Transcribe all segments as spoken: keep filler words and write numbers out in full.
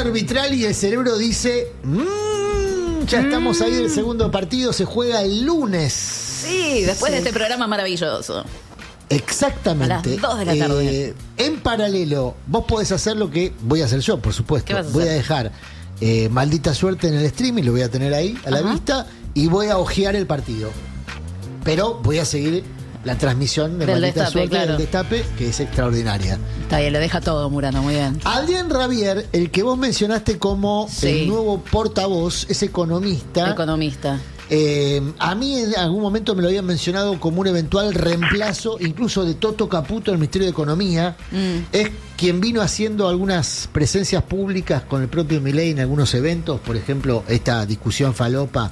arbitral y el cerebro dice, mmm, ya estamos ahí, el segundo partido se juega el lunes. Sí, después sí. de este programa maravilloso. Exactamente. A las dos de la tarde. Eh, en paralelo, vos podés hacer lo que voy a hacer yo, por supuesto. ¿Qué vas a voy hacer? a dejar eh, Maldita Suerte en el streaming, lo voy a tener ahí a la Ajá. vista y voy a ojear el partido. Pero voy a seguir la transmisión de Del Maldita destape, Suerte claro. del Destape, que es extraordinaria. Está bien, lo deja todo Murano, muy bien. Adrián Rabier, el que vos mencionaste como Sí. el nuevo portavoz, es economista. Economista. Eh, a mí en algún momento me lo habían mencionado como un eventual reemplazo incluso de Toto Caputo del Ministerio de Economía. Mm. Es quien vino haciendo algunas presencias públicas con el propio Milei en algunos eventos, por ejemplo, esta discusión falopa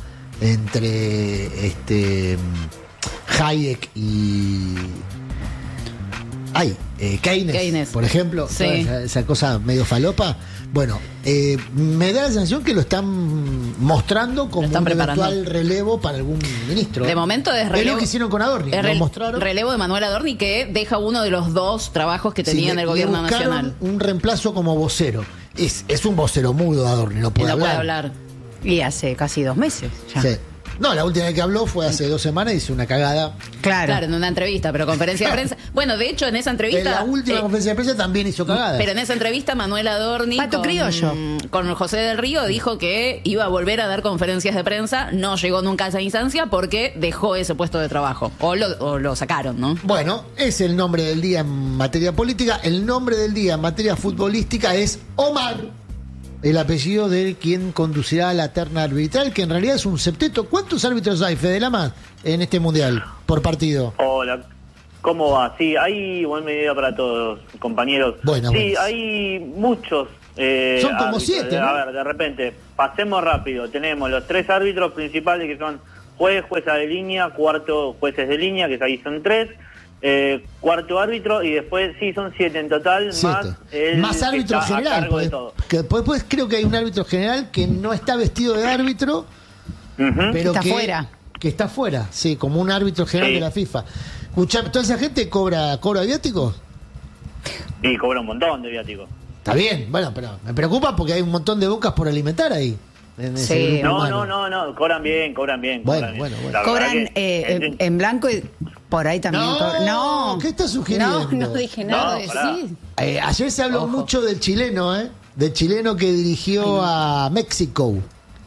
entre este Hayek y ay, eh, Keynes, Keynes, por ejemplo, sí. esa, esa cosa medio falopa. Bueno, eh, me da la sensación que lo están mostrando como Lo están un preparando. eventual relevo para algún ministro. De momento es Es relevo. lo que hicieron con Adorni, Es lo rel- mostraron. relevo de Manuel Adorni, que deja uno de los dos trabajos que tenía Sí, en le- el le gobierno buscaron nacional. un reemplazo como vocero. Es, es un vocero mudo Adorni, no puede no hablar. puede hablar. Y hace casi dos meses ya. Sí. No, la última vez que habló fue hace dos semanas y hizo una cagada. Claro. Claro, en una entrevista, pero conferencia de prensa. Bueno, de hecho, en esa entrevista. En la última eh, conferencia de prensa también hizo cagada. Pero en esa entrevista Manuel Adorni Pato con, criollo. con José del Río dijo que iba a volver a dar conferencias de prensa, no llegó nunca a esa instancia porque dejó ese puesto de trabajo o lo, o lo sacaron, ¿no? Bueno, es el nombre del día en materia política. El nombre del día en materia futbolística es Omar, el apellido de quien conducirá la terna arbitral, que en realidad es un septeto. ¿Cuántos árbitros hay, Fede Lama, en este mundial por partido? Hola, ¿cómo va? Sí, hay buen medida para todos, compañeros. Bueno, sí, bueno. hay muchos. eh, Son como árbitros. siete, ¿no? A ver, de repente, pasemos rápido. Tenemos los tres árbitros principales que son juez, jueza de línea, cuarto jueces de línea, que ahí son tres. Eh, cuarto árbitro y después sí son siete en total, Siete. más el Más que árbitro está a general. cargo de porque- todo. que después, después creo que hay un árbitro general que no está vestido de árbitro, Ujú. pero Está que, fuera. que está fuera, sí, como un árbitro general Sí. de la FIFA. Escuchá, ¿toda esa gente cobra, cobra viáticos? Y cobra un montón de viáticos. Está bien, bueno, pero me preocupa porque hay un montón de bocas por alimentar ahí. En ese Sí. grupo No, humano. no, no, no, cobran bien, cobran bien. Bueno, cobran bien. bueno, bueno. La verdad Cobran que- eh, en, en- en blanco y por ahí también. No, cobran- no. ¿qué estás sugiriendo? No, no dije nada. No, pará. sí. Eh, ayer se habló Ojo. mucho del chileno, ¿eh? Del chileno que dirigió a México.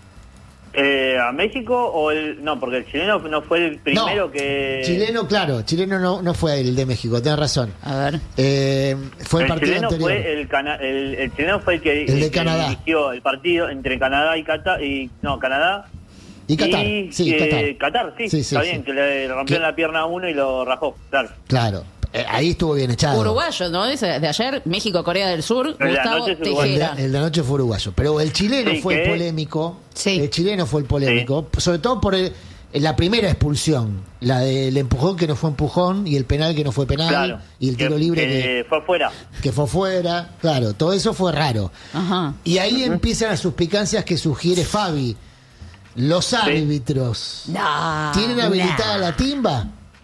Eh, ¿A México o el...? No, porque el chileno no fue el primero No, que... Chileno, claro, chileno no, no fue el de México, tenés razón. A ver. Eh, fue el, El partido chileno anterior. fue el, cana- el, el chileno fue el que, El de que Canadá. dirigió el partido entre Canadá y Qatar y no Canadá Y Qatar, y, sí, eh, Qatar. sí, Sí, sí, está sí. bien que le rompió Que- la pierna a uno y lo rajó, claro. Claro, eh, ahí estuvo bien echado. Uruguayo, ¿no? Ese de ayer, México, Corea del Sur, El de Gustavo anoche es uruguayo. El de, Tejera. el de anoche fue uruguayo, pero el chileno Sí, fue el que- polémico. Sí. El chileno fue el polémico, sobre todo por el- la primera expulsión, la del empujón que no fue empujón y el penal que no fue penal Claro. y el tiro Que- libre que que, fue afuera. que fue fuera. Claro, todo eso fue raro. Ajá. Y ahí empiezan las suspicacias que sugiere Fabi. Los árbitros. No, ¿Tienen habilitada nah. la timba?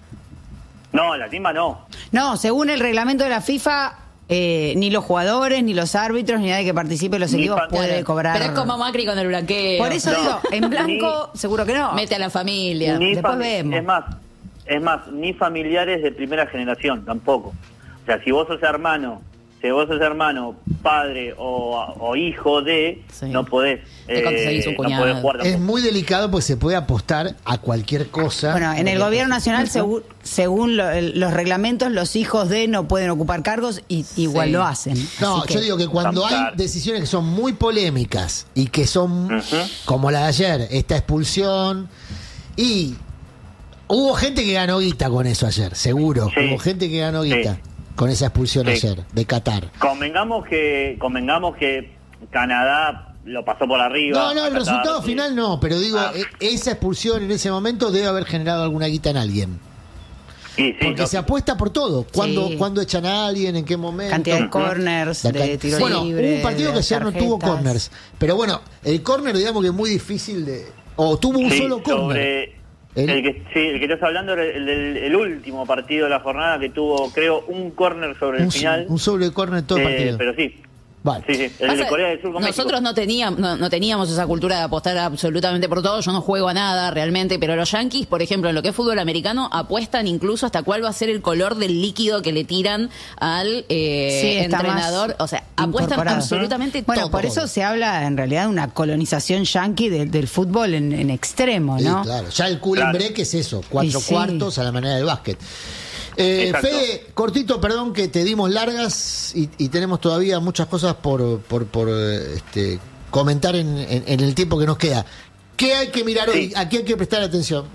No, la timba no. No, según el reglamento de la FIFA, eh, ni los jugadores, ni los árbitros, ni nadie que participe en los Ni equipos fa- puede Claro. cobrar. Pero es como Macri con el blanqueo. Por eso No. digo, en blanco seguro que no. Mete a la familia. Ni después fami- vemos. Es más, es más, ni familiares de primera generación tampoco. O sea, si vos sos hermano, si vos sos hermano, padre o, o hijo de, Sí. no podés, Te conseguís un no cuñado. podés jugar Es tampoco. muy delicado porque se puede apostar a cualquier cosa. Bueno, en el gobierno nacional, según, según lo- el- los reglamentos, los hijos de no pueden ocupar cargos y igual Sí. lo hacen. No, Así yo que- digo que cuando hay Tampoco. decisiones que son muy polémicas y que son Ujú. como la de ayer, esta expulsión, y hubo gente que ganó guita con eso ayer, seguro. Sí. Hubo gente que ganó Sí. guita con esa expulsión Sí. ayer de Qatar. Convengamos que, convengamos que Canadá lo pasó por arriba. No, no, a el Qatar, resultado sí. final no, pero digo, Ah. e- esa expulsión en ese momento debe haber generado alguna guita en alguien. Sí, sí, Porque no. se apuesta por todo. ¿Cuándo, Sí. ¿Cuándo echan a alguien? ¿En qué momento? Cantidad de Ujú. corners, La de can- tiro bueno, libre. hubo un partido de que ayer no tuvo tarjetas. corners. Pero bueno, el corner, digamos que es muy difícil de. O tuvo un Sí, solo corner. sobre El- el que, sí, el que estás hablando era el, el- el último partido de la jornada que tuvo, creo, un córner sobre el un, final. un sobre corner todo el Eh, partido. pero sí, Vale. Sí, sí, el de Corea del Sur con Nosotros México. no teníamos, no, no teníamos esa cultura de apostar absolutamente por todo. Yo no juego a nada realmente, pero los Yankees, por ejemplo, en lo que es fútbol americano, apuestan incluso hasta cuál va a ser el color del líquido que le tiran al eh, Sí, está entrenador. más O sea, apuestan incorporado. absolutamente Bueno, todo. por eso se habla en realidad de una colonización yanqui de- del fútbol en, en extremo, Sí, ¿no? claro. Ya el cooling Claro. break es eso, cuatro Y sí. cuartos a la manera del básquet. Eh, Exacto. Fede, cortito, perdón que te dimos largas y, y tenemos todavía muchas cosas por, por, por eh, este, comentar en, en- en el tiempo que nos queda. ¿Qué hay que mirar hoy? Sí. ¿A qué hay que prestar atención?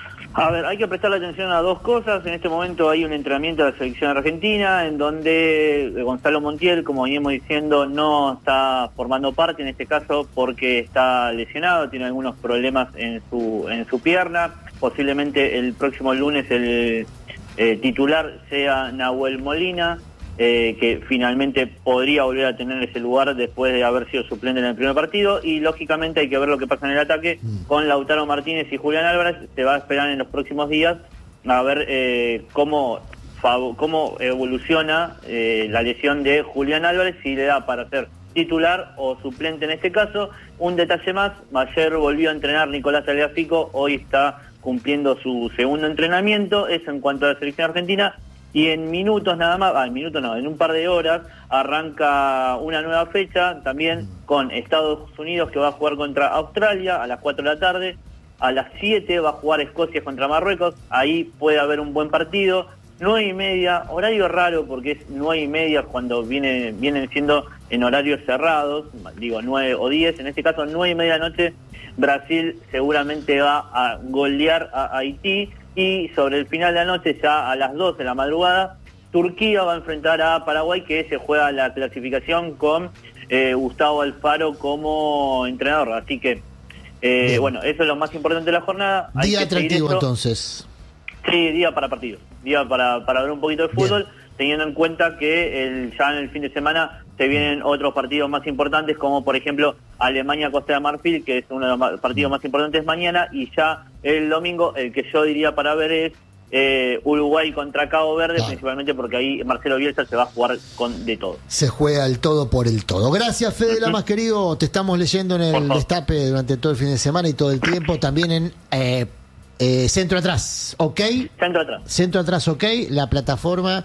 A ver, hay que prestarle atención a dos cosas. En este momento hay un entrenamiento de la selección argentina en donde Gonzalo Montiel, como veníamos diciendo, no está formando parte en este caso porque está lesionado, tiene algunos problemas en su en su pierna. Posiblemente el próximo lunes el eh, titular sea Nahuel Molina, eh, que finalmente podría volver a tener ese lugar después de haber sido suplente en el primer partido, y lógicamente hay que ver lo que pasa en el ataque con Lautaro Martínez y Julián Álvarez. Se va a esperar en los próximos días a ver eh, cómo fav- cómo evoluciona eh, la lesión de Julián Álvarez, si le da para ser titular o suplente en este caso. Un detalle más, ayer volvió a entrenar Nicolás Tagliafico, hoy está cumpliendo su segundo entrenamiento, eso en cuanto a la selección argentina. Y en minutos nada más, ah, en minutos no, en un par de horas arranca una nueva fecha también con Estados Unidos, que va a jugar contra Australia a las cuatro de la tarde. A las siete va a jugar Escocia contra Marruecos, ahí puede haber un buen partido. Nueve y media, horario raro porque es nueve y media cuando viene, vienen siendo en horarios cerrados, digo nueve o diez, en este caso nueve y media de la noche, Brasil seguramente va a golear a Haití. Y sobre el final de la noche, ya a las doce de la madrugada, Turquía va a enfrentar a Paraguay, que se juega la clasificación con eh, Gustavo Alfaro como entrenador. Así que, eh, Bien. bueno, eso es lo más importante de la jornada. Hay Día que seguir atractivo esto. entonces. Sí, día para partidos, día para, para ver un poquito de fútbol, Bien. teniendo en cuenta que el, ya en el fin de semana se vienen otros partidos más importantes, como por ejemplo Alemania-Costa de Marfil, que es uno de los ma- partidos más importantes mañana, y ya el domingo, el que yo diría para ver es eh, Uruguay contra Cabo Verde, Claro. principalmente porque ahí Marcelo Bielsa se va a jugar con de todo. Se juega el todo por el todo. Gracias, Fede, la más querido. Te estamos leyendo en Por el favor. Destape durante todo el fin de semana y todo el tiempo. También en eh, eh, Centro Atrás, ¿ok? Centro atrás. Centro Atrás, ok, la plataforma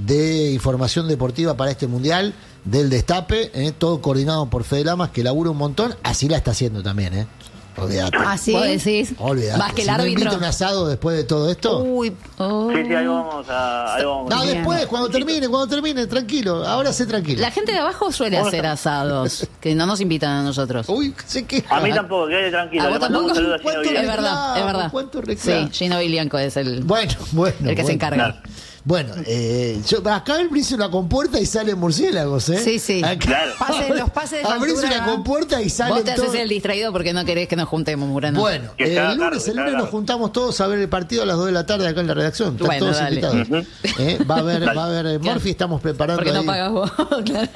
de información deportiva para este mundial del Destape, eh, todo coordinado por Fede Lamas, que labura un montón. Así la está haciendo también, ¿eh? Olvídate. ¿Ah, sí? ¿Vos decís? Olvídate. Más que el si no árbitro. invita un asado después de todo esto. Uy, Oh. Sí, sí, ahí vamos a... Ahí vamos No, a- Bien. después, cuando termine, cuando termine, tranquilo. Ahora sé tranquilo. La gente de abajo suele Vamos hacer a- asados, que no nos invitan a nosotros. Uy, sé que. A mí tampoco, quede tranquilo. ¿A Le vos mandamos un tampoco? saludo a Gino ¿Cuánto Es Vidal. verdad, es verdad. ¿Cuánto reclamo? Sí, Gino Vilianco es el, Bueno, bueno. el que bueno. se encarga. Claro. Bueno, eh, yo, acá abrís una compuerta y salen murciélagos, ¿eh? Sí, sí. Acá- Claro. Pase- los pases de Abrís factura, una ¿no? compuerta y Vos salen te haces todos. el distraído porque no querés que nos juntemos, Murano. Bueno, Que eh, está el claro, lunes, que el está lunes nos claro. juntamos todos a ver el partido a las dos de la tarde acá en la redacción. Están Bueno, todos dale. invitados. Ujú. Eh, Va a haber, Dale. va a haber eh, Murphy, estamos preparando. porque no ahí. pagas vos. Claro.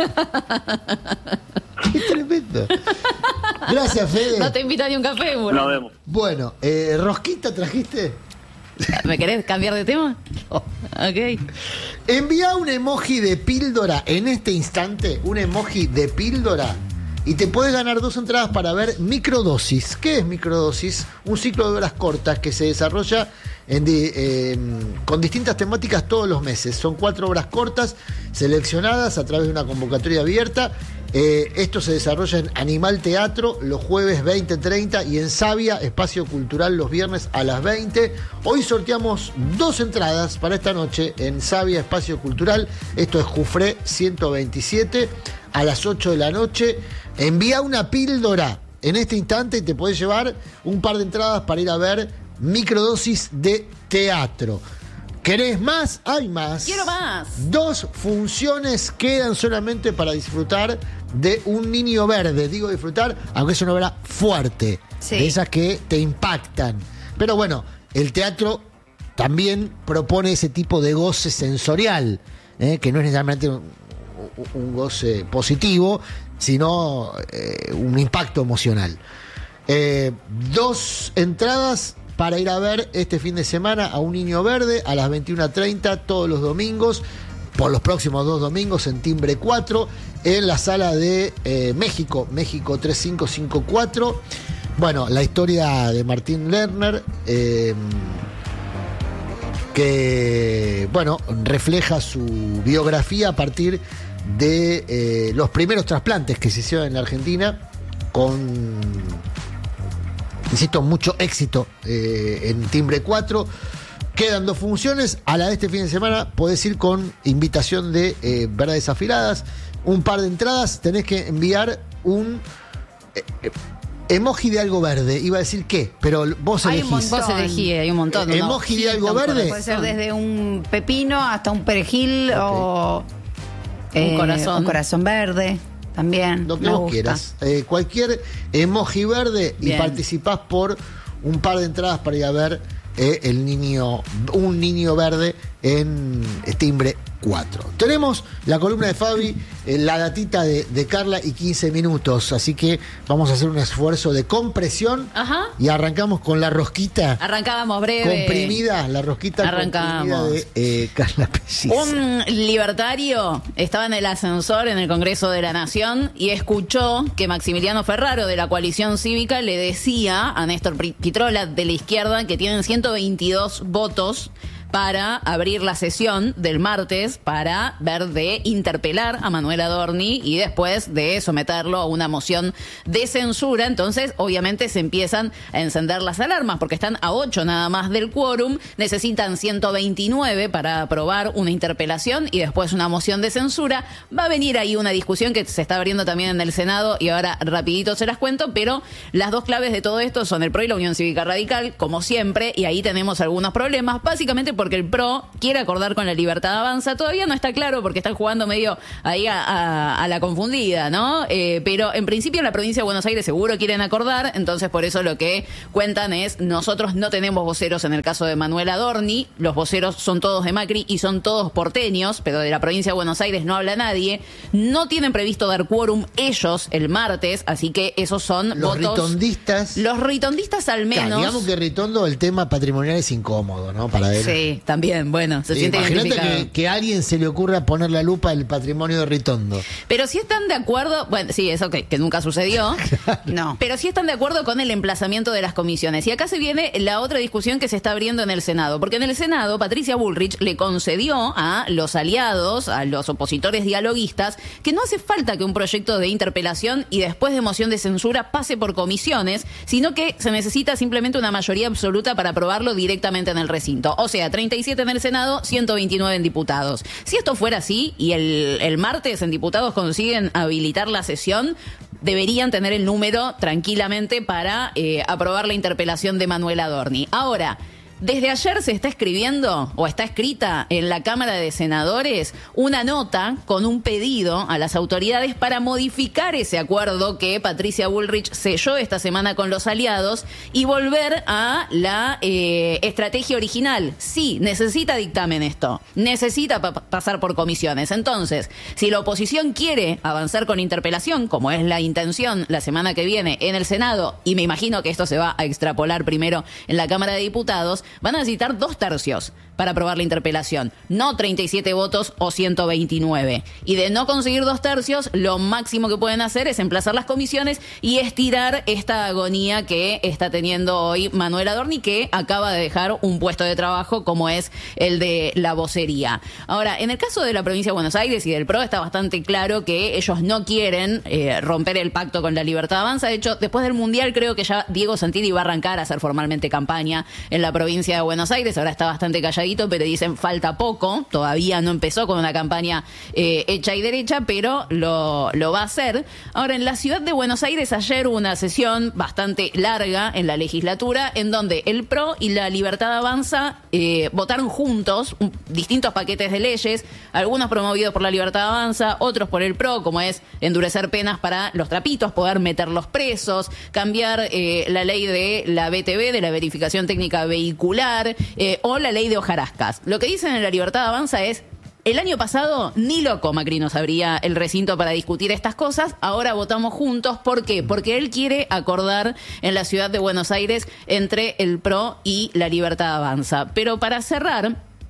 Qué tremendo. Gracias, Fede. No te invita ni un café, Murano. Nos vemos. Bueno, eh, ¿rosquita trajiste? ¿Me querés cambiar de tema? Ok. Envía un emoji de píldora en este instante, un emoji de píldora, y te puedes ganar dos entradas para ver Microdosis. ¿Qué es Microdosis? Un ciclo de horas cortas que se desarrolla en di- eh, con distintas temáticas todos los meses. Son cuatro obras cortas seleccionadas a través de una convocatoria abierta. Eh, esto se desarrolla en Animal Teatro los jueves veinte treinta y en Savia, Espacio Cultural, los viernes a las veinte. Hoy sorteamos dos entradas para esta noche en Savia, Espacio Cultural. Esto es Jufré ciento veintisiete a las ocho de la noche. Envía una píldora en este instante y te podés llevar un par de entradas para ir a ver Microdosis de teatro. ¿Querés más? Hay más. Quiero más. Dos funciones quedan solamente para disfrutar de Un Niño Verde. Digo disfrutar, aunque es una obra fuerte, Sí. de esas que te impactan. Pero bueno, el teatro también propone ese tipo de goce sensorial, ¿eh? Que no es necesariamente un, un goce positivo, sino eh, un impacto emocional. Eh, dos entradas para ir a ver este fin de semana a Un Niño Verde a las veintiuna treinta todos los domingos, por los próximos dos domingos en Timbre cuatro. en la sala de eh, México, México tres cinco cinco cuatro. Bueno, la historia de Martín Lerner, eh, que, bueno, refleja su biografía a partir de eh, los primeros trasplantes que se hicieron en la Argentina, con, insisto, mucho éxito eh, en Timbre cuatro. Quedan dos funciones. A la de este fin de semana podés ir con invitación de eh, Verdades Afiladas. Un par de entradas. Tenés que enviar un eh, eh, emoji de algo verde. Iba a decir qué, pero vos Hay elegís. un Vos elegí, hay un montón. Eh, ¿no? emoji de Sí, algo tampoco. verde. Puede ser desde un pepino hasta un perejil Ok. o Un corazón. un corazón verde también. Lo que me vos gusta. quieras. Eh, cualquier emoji verde y Bien. participás por un par de entradas para ir a ver eh, el niño, un niño verde en Timbre cuatro. Tenemos la columna de Fabi, eh, la datita de, de Carla y quince minutos, así que vamos a hacer un esfuerzo de compresión. Ajá. Y arrancamos con la rosquita Arrancábamos breve. comprimida, la rosquita Arrancamos. comprimida de eh, Carla Pellicer. Un libertario estaba en el ascensor en el Congreso de la Nación y escuchó que Maximiliano Ferraro de la coalición cívica le decía a Néstor Pitrola de la izquierda que tienen ciento veintidós votos para abrir la sesión del martes para ver de interpelar a Manuel Adorni y después de someterlo a una moción de censura. Entonces, obviamente, se empiezan a encender las alarmas porque están a ocho nada más del quórum, necesitan ciento veintinueve para aprobar una interpelación y después una moción de censura. Va a venir ahí una discusión que se está abriendo también en el Senado y ahora rapidito se las cuento, pero las dos claves de todo esto son el P R O y la Unión Cívica Radical, como siempre, y ahí tenemos algunos problemas, básicamente por porque el P R O quiere acordar con la Libertad Avanza. Todavía no está claro porque están jugando medio ahí a, a, a la confundida, ¿no? Eh, pero en principio en la provincia de Buenos Aires seguro quieren acordar, entonces por eso lo que cuentan es, nosotros no tenemos voceros en el caso de Manuel Adorni, los voceros son todos de Macri y son todos porteños, pero de la provincia de Buenos Aires no habla nadie, no tienen previsto dar quórum ellos el martes, así que esos son Los votos... ritondistas. Los ritondistas al menos... Claro, digamos que Ritondo, el tema patrimonial es incómodo, ¿no? Para él. Sí, también, bueno, se Sí, siente imagínate identificado. que, que a alguien se le ocurra poner la lupa al patrimonio de Ritondo. Pero si están de acuerdo, bueno, sí, eso que, que nunca sucedió. No. Pero sí están de acuerdo con el emplazamiento de las comisiones. Y acá se viene la otra discusión que se está abriendo en el Senado. Porque en el Senado, Patricia Bullrich le concedió a los aliados, a los opositores dialoguistas, que no hace falta que un proyecto de interpelación y después de moción de censura pase por comisiones, sino que se necesita simplemente una mayoría absoluta para aprobarlo directamente en el recinto. O sea, treinta y siete en el Senado, ciento veintinueve en diputados. Si esto fuera así y el, el martes en diputados consiguen habilitar la sesión, deberían tener el número tranquilamente para eh, aprobar la interpelación de Manuel Adorni. Ahora, desde ayer se está escribiendo, o está escrita en la Cámara de Senadores, una nota con un pedido a las autoridades para modificar ese acuerdo que Patricia Bullrich selló esta semana con los aliados y volver a la eh, estrategia original. Sí, necesita dictamen esto, necesita pa- pasar por comisiones. Entonces, si la oposición quiere avanzar con interpelación, como es la intención la semana que viene en el Senado, y me imagino que esto se va a extrapolar primero en la Cámara de Diputados, van a necesitar dos tercios para aprobar la interpelación, no treinta y siete votos o ciento veintinueve. Y de no conseguir dos tercios, lo máximo que pueden hacer es emplazar las comisiones y estirar esta agonía que está teniendo hoy Manuel Adorni, que acaba de dejar un puesto de trabajo como es el de la vocería. Ahora, en el caso de la provincia de Buenos Aires y del P R O está bastante claro que ellos no quieren eh, romper el pacto con la Libertad Avanza. De hecho, después del Mundial creo que ya Diego Santilli va a arrancar a hacer formalmente campaña en la provincia de Buenos Aires. Ahora está bastante calladito, pero dicen falta poco. Todavía no empezó con una campaña eh, hecha y derecha, pero lo, lo va a hacer. Ahora, en la ciudad de Buenos Aires ayer hubo una sesión bastante larga en la legislatura en donde el P R O y la Libertad Avanza eh, votaron juntos un, distintos paquetes de leyes, algunos promovidos por la Libertad Avanza, otros por el P R O, como es endurecer penas para los trapitos, poder meterlos presos, cambiar eh, la ley de la B T V, de la verificación técnica vehicular, eh, o la ley de hojarascas. Lo que dicen en la Libertad Avanza es: el año pasado, ni loco Macri nos abría el recinto para discutir estas cosas, ahora votamos juntos. ¿Por qué? Porque él quiere acordar en la ciudad de Buenos Aires entre el P R O y la Libertad Avanza. Pero para cerrar,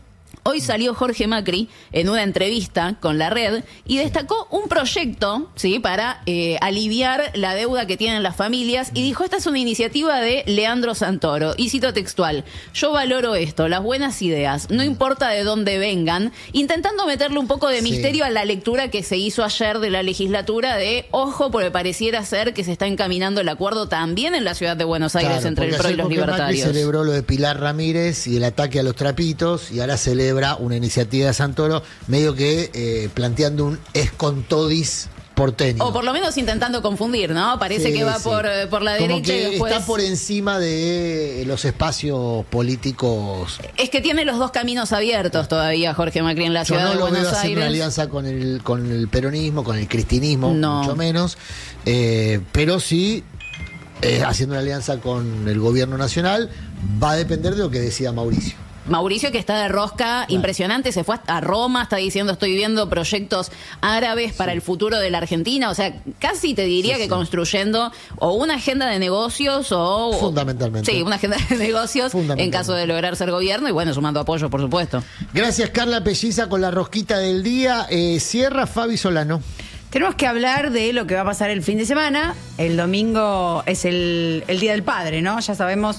Hoy salió Jorge Macri en una entrevista con La Red y destacó un proyecto, ¿sí?, para eh, aliviar la deuda que tienen las familias, y dijo: esta es una iniciativa de Leandro Santoro, y cito textual: yo valoro esto, las buenas ideas, no importa de dónde vengan, intentando meterle un poco de Sí. misterio a la lectura que se hizo ayer de la legislatura de, ojo, porque pareciera ser que se está encaminando el acuerdo también en la ciudad de Buenos Aires Claro, entre el porque P R O y ayer los Jorge Macri libertarios. celebró lo de Pilar Ramírez y el ataque a los trapitos, y ahora celebra una iniciativa de Santoro, medio que eh, planteando un escontodis porteño. O por lo menos intentando confundir, ¿no? Parece Sí, que va sí. por, eh, por la Como derecha que y después... está por encima de los espacios políticos. Es que tiene los dos caminos abiertos todavía Jorge Macri en la Yo ciudad no de lo Buenos veo haciendo Aires. una alianza con el, con el peronismo, con el cristinismo, No. mucho menos, eh, pero sí eh, haciendo una alianza con el gobierno nacional. Va a depender de lo que decida Mauricio. Mauricio, que está de rosca impresionante, se fue a Roma, está diciendo: estoy viendo proyectos árabes para el futuro de la Argentina. O sea, casi te diría Sí, que sí. construyendo o una agenda de negocios o... Fundamentalmente. Sí, una agenda de negocios Fundamentalmente. en caso de lograr ser gobierno, y bueno, sumando apoyo, por supuesto. Gracias, Carla Pelliza, con la rosquita del día. Eh, cierra Fabi Solano. Tenemos que hablar de lo que va a pasar el fin de semana. El domingo es el, el Día del Padre, ¿no? Ya sabemos,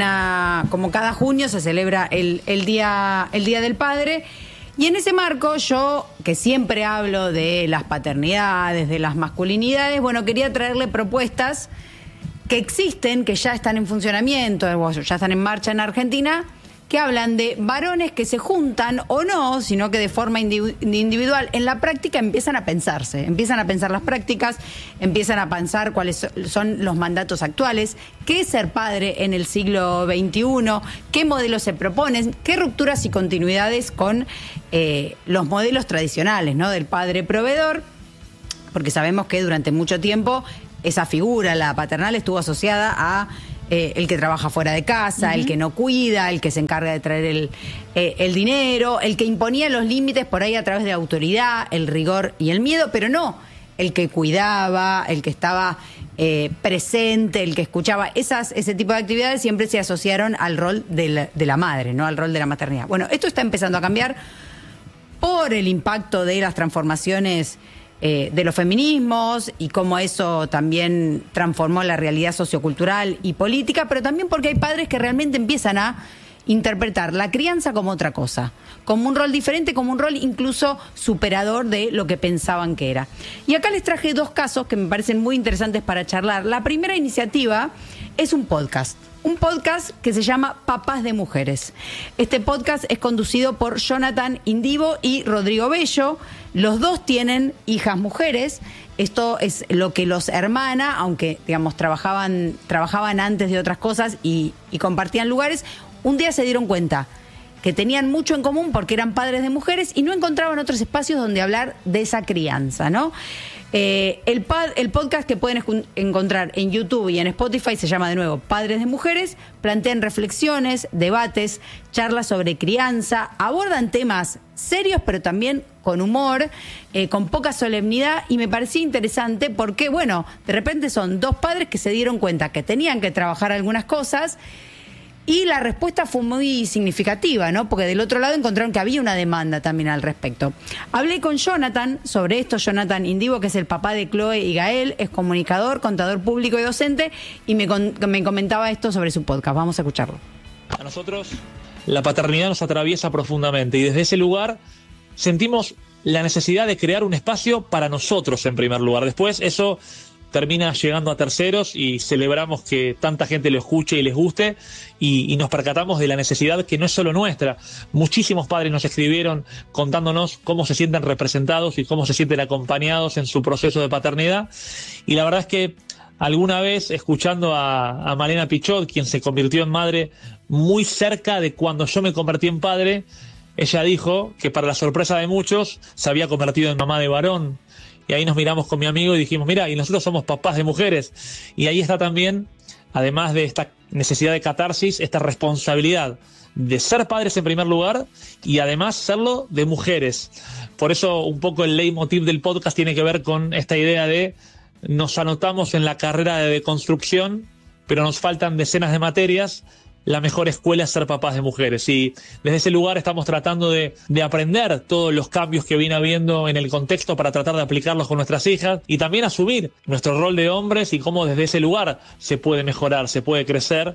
una como cada junio se celebra el, el, día, el Día del Padre. Y en ese marco, yo, que siempre hablo de las paternidades, de las masculinidades, bueno, quería traerle propuestas que existen, que ya están en funcionamiento, ya están en marcha en Argentina, que hablan de varones que se juntan o no, sino que de forma individu- individual, en la práctica empiezan a pensarse, empiezan a pensar las prácticas, empiezan a pensar cuáles son los mandatos actuales, qué es ser padre en el siglo veintiuno, qué modelos se proponen, qué rupturas y continuidades con eh, los modelos tradicionales, ¿no?, del padre proveedor, porque sabemos que durante mucho tiempo esa figura, la paternal, estuvo asociada a Eh, el que trabaja fuera de casa, uh-huh. el que no cuida, el que se encarga de traer el, eh, el dinero, el que imponía los límites por ahí a través de la autoridad, el rigor y el miedo, pero no el que cuidaba, el que estaba eh, presente, el que escuchaba. Esas, ese tipo de actividades siempre se asociaron al rol de la, de la madre, ¿no?, al rol de la maternidad. Bueno, esto está empezando a cambiar por el impacto de las transformaciones Eh, de los feminismos y cómo eso también transformó la realidad sociocultural y política, pero también porque hay padres que realmente empiezan a interpretar la crianza como otra cosa, como un rol diferente, como un rol incluso superador de lo que pensaban que era. Y acá les traje dos casos que me parecen muy interesantes para charlar. La primera iniciativa es un podcast. Un podcast que se llama Papás de Mujeres. Este podcast es conducido por Jonathan Indivo y Rodrigo Bello. Los dos tienen hijas mujeres. Esto es lo que los hermana, aunque, digamos, trabajaban, trabajaban antes de otras cosas y, y compartían lugares. Un día se dieron cuenta que tenían mucho en común porque eran padres de mujeres y no encontraban otros espacios donde hablar de esa crianza, ¿no? Eh, el, pad, el podcast que pueden escu- encontrar en YouTube y en Spotify se llama de nuevo Padres de Mujeres. Plantean reflexiones, debates, charlas sobre crianza, abordan temas serios pero también con humor, eh, con poca solemnidad, y me parecía interesante porque, bueno, de repente son dos padres que se dieron cuenta que tenían que trabajar algunas cosas. Y la respuesta fue muy significativa, ¿no? Porque del otro lado encontraron que había una demanda también al respecto. Hablé con Jonathan sobre esto, Jonathan Indivo, que es el papá de Chloe y Gael, es comunicador, contador público y docente, y me, con, me comentaba esto sobre su podcast. Vamos a escucharlo. A nosotros la paternidad nos atraviesa profundamente y desde ese lugar sentimos la necesidad de crear un espacio para nosotros en primer lugar. Después eso termina llegando a terceros y celebramos que tanta gente lo escuche y les guste, y, y nos percatamos de la necesidad que no es solo nuestra. Muchísimos padres nos escribieron contándonos cómo se sienten representados y cómo se sienten acompañados en su proceso de paternidad, y la verdad es que alguna vez escuchando a, a Malena Pichot, quien se convirtió en madre muy cerca de cuando yo me convertí en padre, ella dijo que para la sorpresa de muchos se había convertido en mamá de varón. Y ahí nos miramos con mi amigo y dijimos, mira, y nosotros somos papás de mujeres. Y ahí está también, además de esta necesidad de catarsis, esta responsabilidad de ser padres en primer lugar y además serlo de mujeres. Por eso un poco el leitmotiv del podcast tiene que ver con esta idea de nos anotamos en la carrera de deconstrucción, pero nos faltan decenas de materias. la mejor escuela es ser papás de mujeres. Y desde ese lugar estamos tratando de, de aprender todos los cambios que viene habiendo en el contexto para tratar de aplicarlos con nuestras hijas y también asumir nuestro rol de hombres y cómo desde ese lugar se puede mejorar, se puede crecer.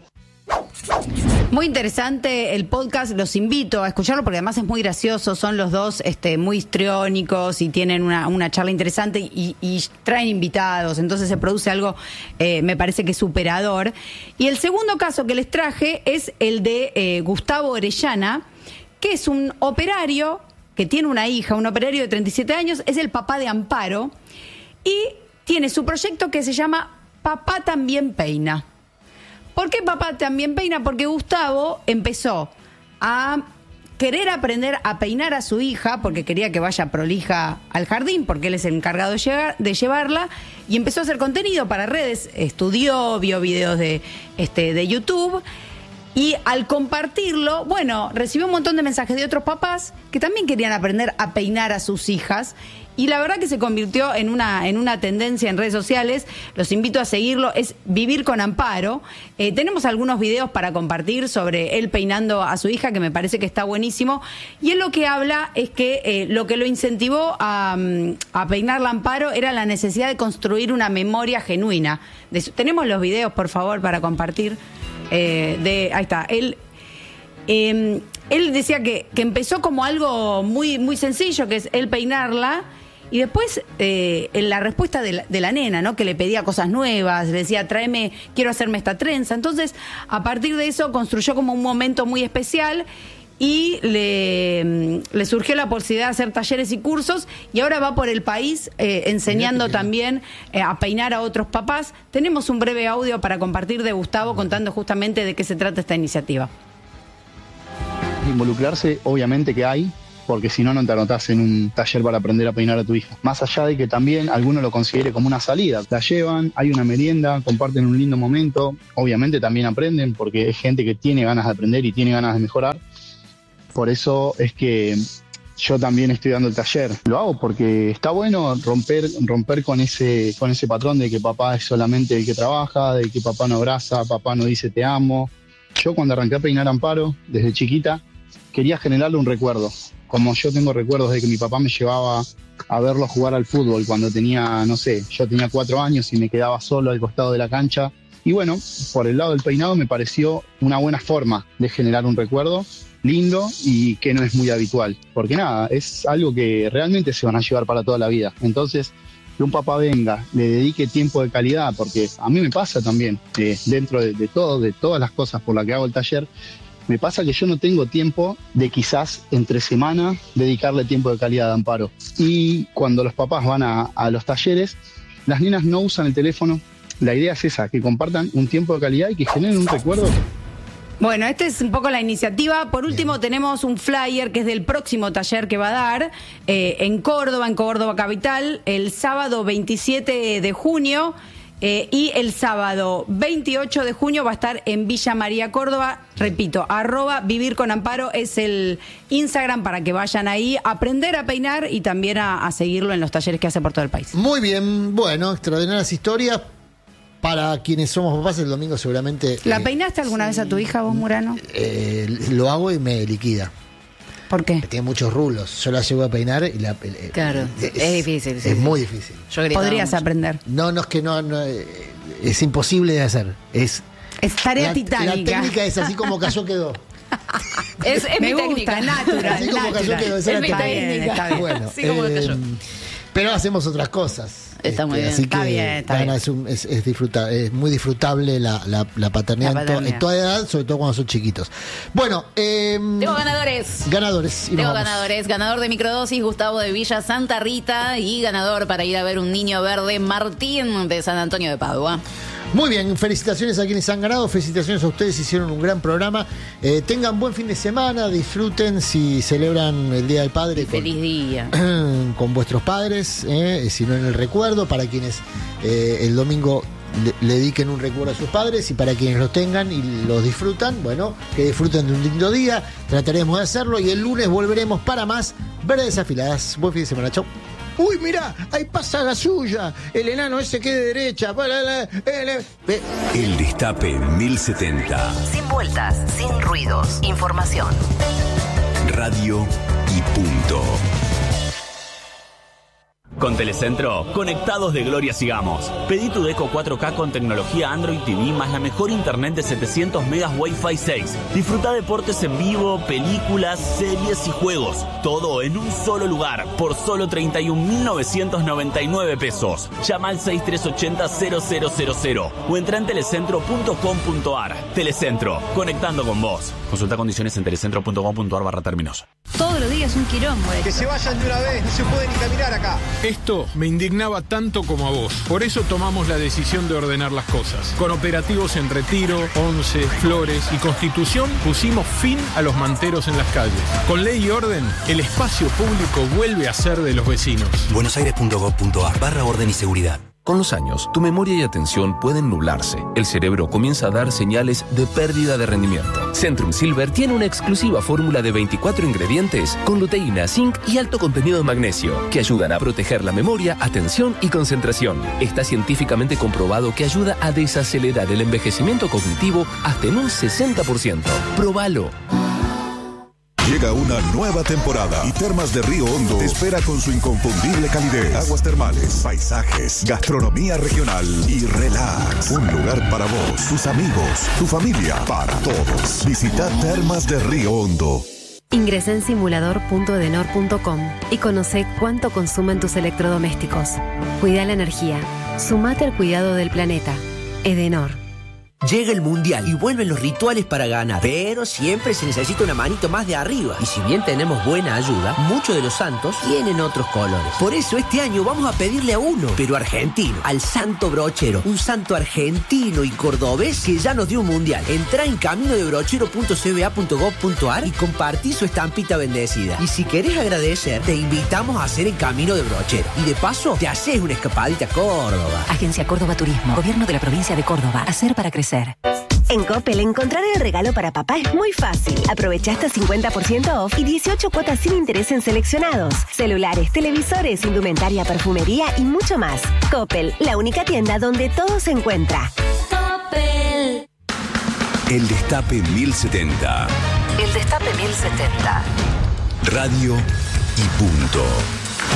Muy interesante el podcast, los invito a escucharlo porque además es muy gracioso, son los dos este, muy histriónicos y tienen una, una charla interesante y, y traen invitados, entonces se produce algo, eh, me parece que superador. Y el segundo caso que les traje es el de eh, Gustavo Orellana, que es un operario que tiene una hija, un operario de treinta y siete años, es el papá de Amparo y tiene su proyecto que se llama Papá También Peina. ¿Por qué Papá También Peina? Porque Gustavo empezó a querer aprender a peinar a su hija, porque quería que vaya prolija al jardín, porque él es el encargado de, llegar, de llevarla, y empezó a hacer contenido para redes, estudió, vio videos de, este, de YouTube, y al compartirlo, bueno, recibió un montón de mensajes de otros papás que también querían aprender a peinar a sus hijas, y la verdad que se convirtió en una, en una tendencia en redes sociales. Los invito a seguirlo, es Vivir con Amparo. Eh, tenemos algunos videos para compartir sobre él peinando a su hija, que me parece que está buenísimo. Y él lo que habla es que eh, lo que lo incentivó a, a peinarla a Amparo era la necesidad de construir una memoria genuina. De su, tenemos los videos, por favor, para compartir. Eh, de, ahí está, él... Eh, él decía que, que empezó como algo muy, muy sencillo, que es él peinarla. Y después, eh, en la respuesta de la, de la nena, ¿no? Que le pedía cosas nuevas, le decía, tráeme, quiero hacerme esta trenza. Entonces, a partir de eso, construyó como un momento muy especial y le, le surgió la posibilidad de hacer talleres y cursos. Y ahora va por el país eh, enseñando también eh, a peinar a otros papás. Tenemos un breve audio para compartir de Gustavo contando justamente de qué se trata esta iniciativa. Involucrarse, obviamente que hay, porque si no, no te anotás en un taller para aprender a peinar a tu hija. Más allá de que también alguno lo considere como una salida. La llevan, hay una merienda, comparten un lindo momento. Obviamente también aprenden, porque es gente que tiene ganas de aprender y tiene ganas de mejorar. Por eso es que yo también estoy dando el taller. Lo hago porque está bueno romper, romper con ese, con ese patrón de que papá es solamente el que trabaja, de que papá no abraza, papá no dice te amo. Yo cuando arranqué a peinar a Amparo, desde chiquita, quería generarle un recuerdo. Como yo tengo recuerdos de que mi papá me llevaba a verlo jugar al fútbol cuando tenía, no sé, yo tenía cuatro años y me quedaba solo al costado de la cancha. Y bueno, por el lado del peinado me pareció una buena forma de generar un recuerdo lindo y que no es muy habitual. Porque nada, es algo que realmente se van a llevar para toda la vida. Entonces, que un papá venga, le dedique tiempo de calidad, porque a mí me pasa también, eh, dentro de, de todo, de todas las cosas por las que hago el taller, me pasa que yo no tengo tiempo de quizás entre semana dedicarle tiempo de calidad a Amparo. Y cuando los papás van a, a los talleres, las nenas no usan el teléfono. La idea es esa, que compartan un tiempo de calidad y que generen un recuerdo. Bueno, esta es un poco la iniciativa. Por último, tenemos un flyer que es del próximo taller que va a dar eh, en Córdoba, en Córdoba Capital, el sábado veintisiete de junio. Eh, y el sábado veintiocho de junio va a estar en Villa María, Córdoba. Repito, arroba Vivir con Amparo es el Instagram para que vayan ahí a aprender a peinar y también a, a seguirlo en los talleres que hace por todo el país. Muy bien, bueno, extraordinarias historias. Para quienes somos papás, el domingo seguramente... ¿La eh, peinaste alguna vez a tu hija vos, Murano? Eh, lo hago y me liquida. ¿Por qué? Tiene muchos rulos. Yo la llevo a peinar y la... Eh, claro, es, es difícil. Sí, es sí. muy difícil. Yo gritaba Podrías mucho. aprender. No, no es que no... no eh, es imposible de hacer. Es... Es tarea la, titánica. La técnica es así como cayó quedó. Es, es Me mi gusta, técnica. natural. Así como cayó natural. quedó. Esa Es es mi la Está técnica. bien, está bien. Bueno, Así como eh, cayó. pero hacemos otras cosas. Está muy bien. Así Está que bien, está nada, bien. Es, un- es, es, disfruta- es muy disfrutable la, la, la paternidad, La en to- paternidad. en toda edad, sobre todo cuando son chiquitos. Bueno, eh, Tengo ganadores. ganadores. y nos Tengo vamos. ganadores. Ganador de microdosis, Gustavo de Villa Santa Rita. Y ganador para ir a ver un niño verde, Martín de San Antonio de Padua. Muy bien, felicitaciones a quienes han ganado, felicitaciones a ustedes, hicieron un gran programa. Eh, tengan buen fin de semana, disfruten si celebran el Día del Padre con, Feliz día. con vuestros padres, eh, si no en el recuerdo, para quienes eh, el domingo le, le dediquen un recuerdo a sus padres y para quienes los tengan y los disfrutan, bueno, que disfruten de un lindo día, trataremos de hacerlo y el lunes volveremos para más Verdes Afiladas. Buen fin de semana, chau. Uy, mirá, ahí pasa la suya. El enano ese que de derecha. El Destape mil setenta. Sin vueltas, sin ruidos. Información. Radio y punto. Con Telecentro, conectados de gloria sigamos. Pedí tu Deco cuatro K con tecnología Android T V más la mejor internet de setecientos megas Wi-Fi seis. Disfruta deportes en vivo, películas, series y juegos. Todo en un solo lugar, por solo treinta y un mil novecientos noventa y nueve pesos. Llama al seis tres ocho cero cero cero cero cero o entra en telecentro punto com punto ar. Telecentro, conectando con vos. Consulta condiciones en telecentro punto com punto ar barra términos. Todos los días un quilombo. Que se vayan de una vez, no se puede ni caminar acá. Esto me indignaba tanto como a vos. Por eso tomamos la decisión de ordenar las cosas. Con operativos en Retiro, Once, Flores y Constitución pusimos fin a los manteros en las calles. Con ley y orden, el espacio público vuelve a ser de los vecinos. buenosaires punto gov punto ar barra orden y seguridad. Con los años, tu memoria y atención pueden nublarse. El cerebro comienza a dar señales de pérdida de rendimiento. Centrum Silver tiene una exclusiva fórmula de veinticuatro ingredientes con luteína, zinc y alto contenido de magnesio que ayudan a proteger la memoria, atención y concentración. Está científicamente comprobado que ayuda a desacelerar el envejecimiento cognitivo hasta en un sesenta por ciento. ¡Próbalo! Llega una nueva temporada y Termas de Río Hondo te espera con su inconfundible calidez, aguas termales, paisajes, gastronomía regional y relax. Un lugar para vos, tus amigos, tu familia, para todos. Visita Termas de Río Hondo. Ingresa en simulador punto edenor punto com y conoce cuánto consumen tus electrodomésticos. Cuida la energía. Sumate al cuidado del planeta. Edenor. Llega el Mundial y vuelven los rituales para ganar, pero siempre se necesita una manito más de arriba. Y si bien tenemos buena ayuda, muchos de los santos tienen otros colores. Por eso este año vamos a pedirle a uno, pero argentino, al Santo Brochero, un santo argentino y cordobés que ya nos dio un Mundial. Entrá en camino de brochero punto c b a punto gov punto ar y compartí su estampita bendecida. Y si querés agradecer, te invitamos a hacer el Camino de Brochero. Y de paso, te haces una escapadita a Córdoba. Agencia Córdoba Turismo, Gobierno de la Provincia de Córdoba. Hacer para crecer. En Coppel, encontrar el regalo para papá es muy fácil. Aprovecha hasta cincuenta por ciento off y dieciocho cuotas sin interés en seleccionados. Celulares, televisores, indumentaria, perfumería y mucho más. Coppel, la única tienda donde todo se encuentra. Coppel. El Destape mil setenta. El Destape mil setenta. Radio y punto.